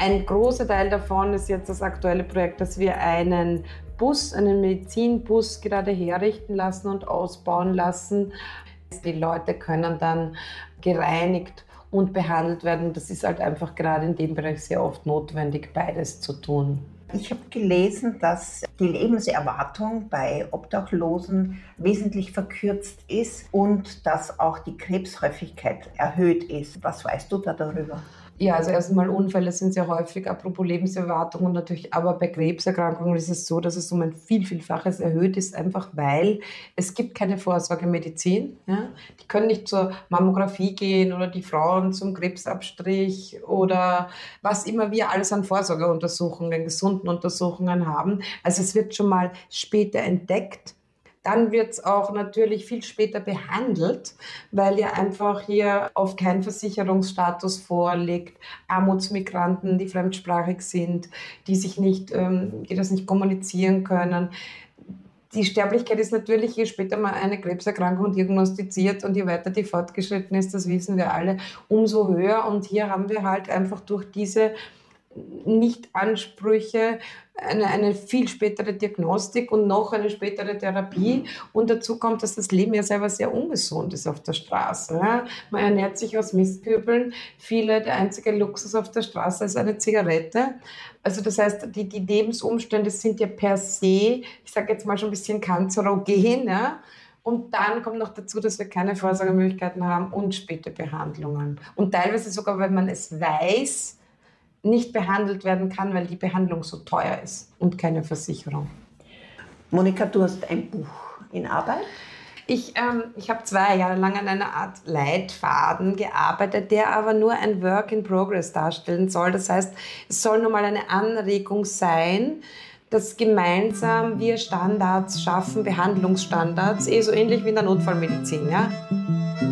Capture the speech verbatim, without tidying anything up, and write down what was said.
Ein großer Teil davon ist jetzt das aktuelle Projekt, dass wir einen Bus, einen Medizinbus gerade herrichten lassen und ausbauen lassen. Die Leute können dann gereinigt und behandelt werden. Das ist halt einfach gerade in dem Bereich sehr oft notwendig, beides zu tun. Ich habe gelesen, dass die Lebenserwartung bei Obdachlosen wesentlich verkürzt ist und dass auch die Krebshäufigkeit erhöht ist. Was weißt du da darüber? Ja, also erstmal Unfälle sind sehr häufig, apropos Lebenserwartung und natürlich, aber bei Krebserkrankungen ist es so, dass es um ein viel, vielfaches erhöht ist, einfach weil es gibt keine Vorsorgemedizin. Ja? Die können nicht zur Mammographie gehen oder die Frauen zum Krebsabstrich oder was immer wir alles an Vorsorgeuntersuchungen, gesunden Untersuchungen haben. Also es wird schon mal später entdeckt. Dann wird es auch natürlich viel später behandelt, weil ja einfach hier oft kein Versicherungsstatus vorliegt. Armutsmigranten, die fremdsprachig sind, die sich nicht, ähm, die das nicht kommunizieren können. Die Sterblichkeit ist natürlich, je später man eine Krebserkrankung diagnostiziert und je weiter die fortgeschritten ist, das wissen wir alle, umso höher. Und hier haben wir halt einfach durch diese Nicht-Ansprüche eine, eine viel spätere Diagnostik und noch eine spätere Therapie. Und dazu kommt, dass das Leben ja selber sehr ungesund ist auf der Straße. Ja? Man ernährt sich aus Mistkübeln. Viele, der einzige Luxus auf der Straße ist eine Zigarette. Also das heißt, die, die Lebensumstände sind ja per se, ich sage jetzt mal schon ein bisschen kanzerogen. Ja? Und dann kommt noch dazu, dass wir keine Vorsorgemöglichkeiten haben und späte Behandlungen. Und teilweise sogar, wenn man es weiß, nicht behandelt werden kann, weil die Behandlung so teuer ist und keine Versicherung. Monika, du hast ein Buch in Arbeit? Ich, ähm, ich habe zwei Jahre lang an einer Art Leitfaden gearbeitet, der aber nur ein Work in Progress darstellen soll. Das heißt, es soll nur mal eine Anregung sein, dass gemeinsam wir Standards schaffen, Behandlungsstandards, eh so ähnlich wie in der Notfallmedizin, ja?